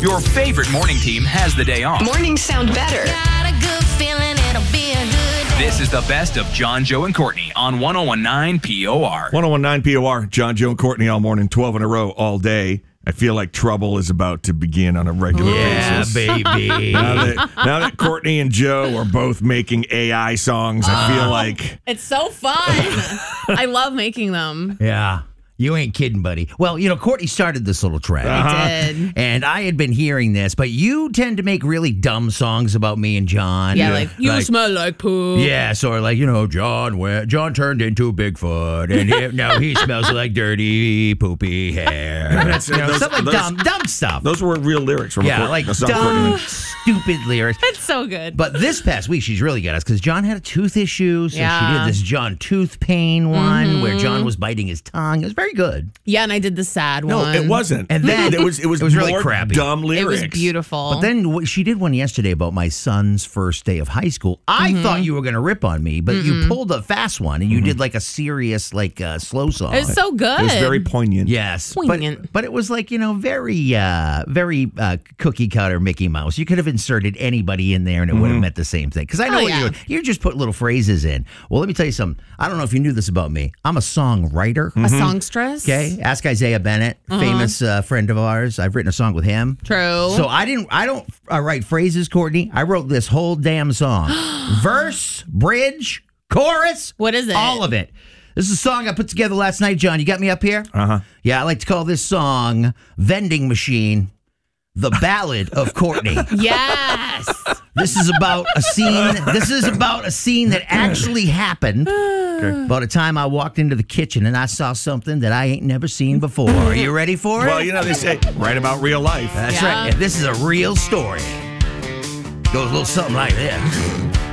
Your favorite morning team has the day off. Mornings sound better. Got a good feeling it'll be a good day. This is the best of John, Joe, and Courtney on 1019 POR. 1019 POR, John, Joe, and Courtney all morning, 12 in a row, all day. I feel like trouble is about to begin on a regular basis. baby. Now that Courtney and Joe are both making AI songs, I feel like... It's so fun. I love making them. Yeah. You ain't kidding, buddy. Well, Courtney started this little trend. I did. And I had been hearing this, but you tend to make really dumb songs about me and John. Yeah, like, you smell like poop. Yes, or like, John turned into Bigfoot, and now he smells like dirty, poopy hair. Something like dumb stuff. Those were real lyrics from like a song dumb, Courtney. stupid lyrics. It's so good. But this past week, she's really got us because John had a tooth issue, so she Yeah. did this John tooth pain one where John was biting his tongue. It was very good. Yeah, and I did the sad No, one. it wasn't. And then it was really more crappy. dumb It lyrics. was beautiful. But then she did one yesterday about my son's first day of high school. I thought you were going to rip on me, but you pulled a fast one and you did like a serious, slow song. It's so good. It was very poignant. Yes, Poignant. but it was like very cookie cutter Mickey Mouse. You could have inserted anybody in there and it would have meant the same thing. Because I know Oh, what yeah. you're doing. You just put little phrases in. Well, let me tell you something. I don't know if you knew this about me. I'm a songwriter. A songstress. Okay, ask Isaiah Bennett, famous friend of ours. I've written a song with him. True. So I don't write phrases, Courtney. I wrote this whole damn song, verse, bridge, chorus. What is it? All of it. This is a song I put together last night, John. You got me up here? Uh-huh. Yeah, I like to call this song "Vending Machine," the ballad of Courtney. Yes. This is about a scene. This is about a scene that actually happened. About a time I walked into the kitchen and I saw something that I ain't never seen before. Are you ready for it? Well, they say, write about real life. That's Yeah. right. And this is a real story. Goes a little something like this.